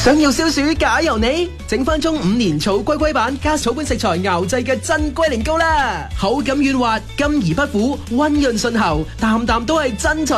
想要消暑假由你，整翻中5年草龜龜版加草本食材熬製嘅真龜苓膏啦，口感軟滑，甘而不苦，溫潤順喉，啖啖都係真材。